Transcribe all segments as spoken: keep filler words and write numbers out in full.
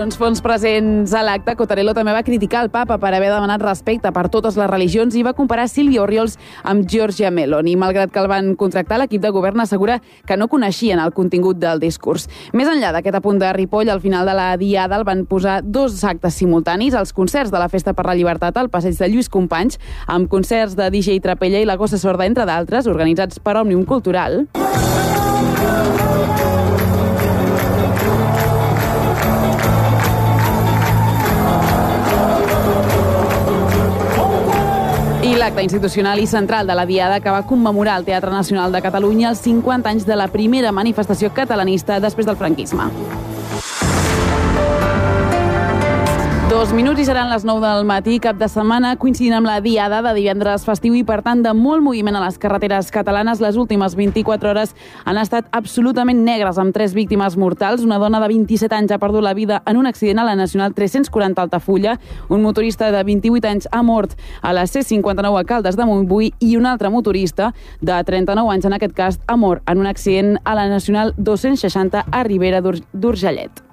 Segons fons presents a l'acte, Cottarello també va criticar el papa per haver demanat respecte per totes les religions i va comparar Silvio Oriols amb Giorgia Meloni. Malgrat que el van contractar, l'equip de govern assegura que no coneixien el contingut del discurs. Més enllà d'aquest apunt de Ripoll, al final de la diada el van posar dos actes simultanis, els concerts de la Festa per la Llibertat al passeig de Lluís Companys, amb concerts de D J Trapella i la Gossa Sorda, entre d'altres, organitzats per Òmnium Cultural. I l'acte institucional i central de la diada que va commemorar al Teatre Nacional de Catalunya els cinquanta anys de la primera manifestació catalanista després del franquisme. Dos minuts i seran les nou del matí, cap de setmana, coincidint amb la diada de divendres festiu i, per tant, de molt moviment a les carreteres catalanes. Les últimes vint-i-quatre hores han estat absolutament negres, amb tres víctimes mortals. Una dona de vint-i-set anys ha perdut la vida en un accident a la Nacional tres-cents quaranta Altafulla. Un motorista de vint-i-vuit anys ha mort a la C cinquanta-nou a Caldes de Montbui i un altre motorista de trenta-nou anys, en aquest cas, ha mort en un accident a la Nacional dos-cents seixanta a Ribera d'Urgellet.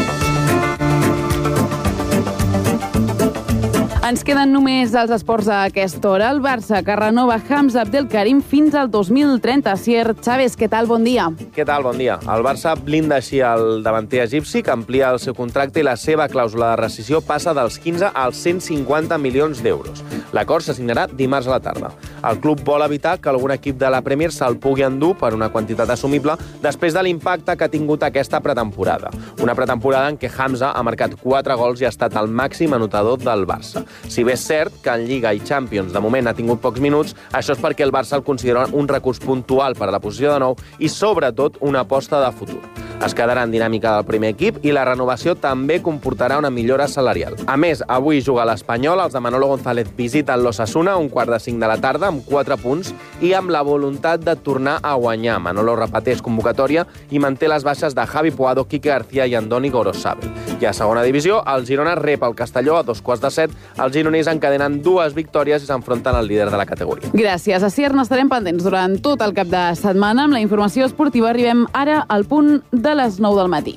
Ens queden només els esports a aquesta hora. El Barça, que renova Hamza Abdelkarim fins al dos mil trenta. Sier Chávez, què tal? Bon dia. Què tal? Bon dia. El Barça blinda així el davanter egipci, que amplia el seu contracte i la seva clàusula de rescissió passa dels quinze als cent cinquanta milions d'euros. L'acord s'assignarà dimarts a la tarda. El club vol evitar que algun equip de la Premier se'l pugui endur per una quantitat assumible després de l'impacte que ha tingut aquesta pretemporada. Una pretemporada en què Hamza ha marcat quatre gols i ha estat el màxim anotador del Barça. Si bé és cert que en Lliga i Champions de moment ha tingut pocs minuts, això és perquè el Barça el considera un recurs puntual per a la posició de nou i, sobretot, una aposta de futur. Es quedarà en dinàmica del primer equip i la renovació també comportarà una millora salarial. A més, avui juga l'Espanyol, els de Manolo González visiten l'Osasuna a un quart de cinc de la tarda amb quatre punts i amb la voluntat de tornar a guanyar. Manolo repeteix convocatòria i manté les baixes de Javi Puado, Quique García i Andoni Gorosabel. I a segona divisió, el Girona rep el Castelló a dos quarts de set. Els gironins encadenen dues victòries i s'enfronten al líder de la categoria. Gràcies. A Sier n'estarem pendents durant tot el cap de setmana. Amb la informació esportiva arribem ara al punt de les nou del matí.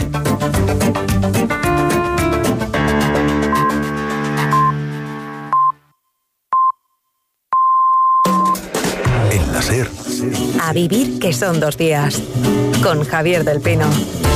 En la SER. A vivir, que son dos días. Con Javier del Pino.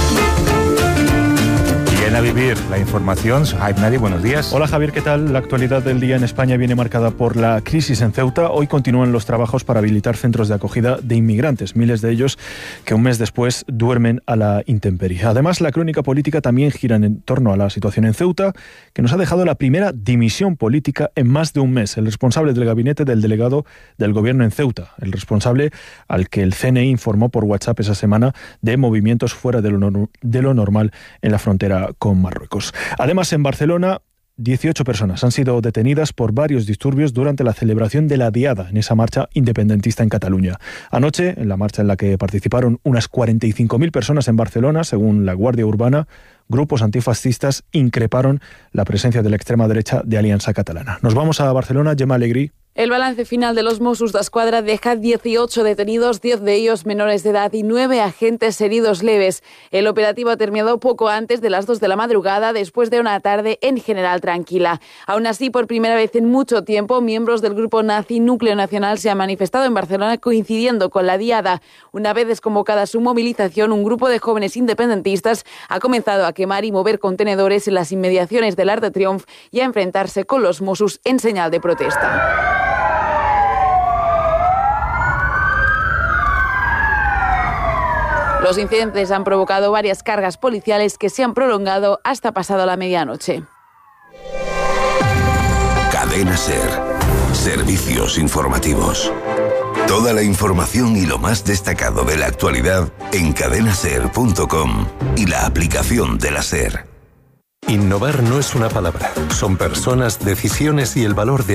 A vivir la información. Hi, Nadi, buenos días. Hola Javier, ¿qué tal? La actualidad del día en España viene marcada por la crisis en Ceuta. Hoy continúan los trabajos para habilitar centros de acogida de inmigrantes, miles de ellos que un mes después duermen a la intemperie. Además, la crónica política también gira en torno a la situación en Ceuta, que nos ha dejado la primera dimisión política en más de un mes. El responsable del gabinete del delegado del gobierno en Ceuta, el responsable al que el C N I informó por WhatsApp esa semana de movimientos fuera de lo, de lo normal en la frontera con Marruecos. Además, en Barcelona, dieciocho personas han sido detenidas por varios disturbios durante la celebración de la Diada, en esa marcha independentista en Cataluña. Anoche, en la marcha en la que participaron unas cuarenta y cinco mil personas en Barcelona, según la Guardia Urbana, grupos antifascistas increparon la presencia de la extrema derecha de Alianza Catalana. Nos vamos a Barcelona. Gemma Alegrí. El balance final de los Mossos d'Esquadra deja dieciocho detenidos, diez de ellos menores de edad y nueve agentes heridos leves. El operativo ha terminado poco antes de las dos de la madrugada, después de una tarde en general tranquila. Aún así, por primera vez en mucho tiempo, miembros del grupo nazi Núcleo Nacional se han manifestado en Barcelona coincidiendo con la Diada. Una vez desconvocada su movilización, un grupo de jóvenes independentistas ha comenzado a quemar y mover contenedores en las inmediaciones del Arc de Triomf y a enfrentarse con los Mossos en señal de protesta. Los incidentes han provocado varias cargas policiales que se han prolongado hasta pasado la medianoche. Cadena SER. Servicios informativos. Toda la información y lo más destacado de la actualidad en cadena ser punto com y la aplicación de la SER. Innovar no es una palabra, son personas, decisiones y el valor de